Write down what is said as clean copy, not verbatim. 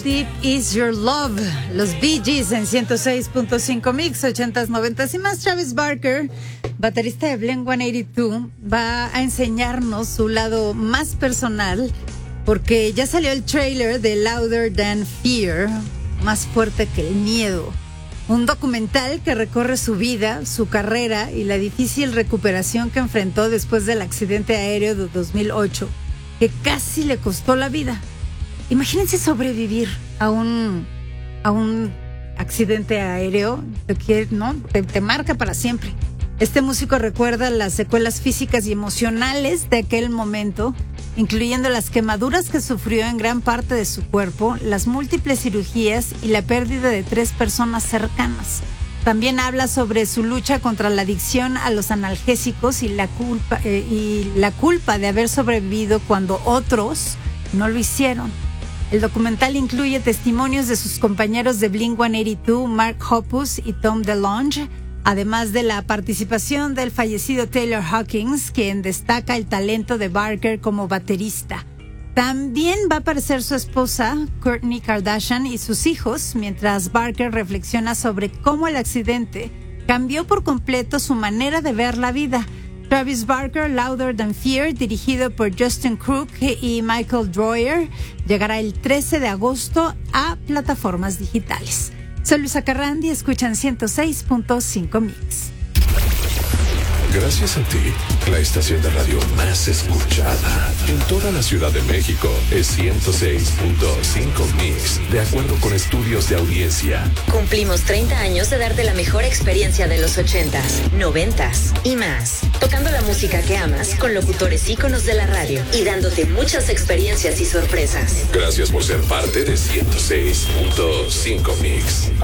Deep Is Your Love? Los Bee Gees en 106.5 Mix, 80s, 90s y más. Travis Barker, baterista de Blink-182, va a enseñarnos su lado más personal porque ya salió el trailer de Louder Than Fear, más fuerte que el miedo. Un documental que recorre su vida, su carrera y la difícil recuperación que enfrentó después del accidente aéreo de 2008, que casi le costó la vida. Imagínense sobrevivir a un accidente aéreo, te marca para siempre. Este músico recuerda las secuelas físicas y emocionales de aquel momento, incluyendo las quemaduras que sufrió en gran parte de su cuerpo, las múltiples cirugías y la pérdida de 3 personas cercanas. También habla sobre su lucha contra la adicción a los analgésicos y la culpa de haber sobrevivido cuando otros no lo hicieron. El documental incluye testimonios de sus compañeros de Blink-182, Mark Hoppus y Tom DeLonge, además de la participación del fallecido Taylor Hawkins, quien destaca el talento de Barker como baterista. También va a aparecer su esposa, Kourtney Kardashian, y sus hijos, mientras Barker reflexiona sobre cómo el accidente cambió por completo su manera de ver la vida. Travis Barker, Louder Than Fear, dirigido por Justin Crook y Michael Droyer, llegará el 13 de agosto a plataformas digitales. Soy Luisa Carrandi, escuchan 106.5 Mix. Gracias a ti, la estación de radio más escuchada en toda la Ciudad de México es 106.5 Mix, de acuerdo con estudios de audiencia. Cumplimos 30 años de darte la mejor experiencia de los 80s, 90s y más. Tocando la música que amas con locutores íconos de la radio y dándote muchas experiencias y sorpresas. Gracias por ser parte de 106.5 Mix.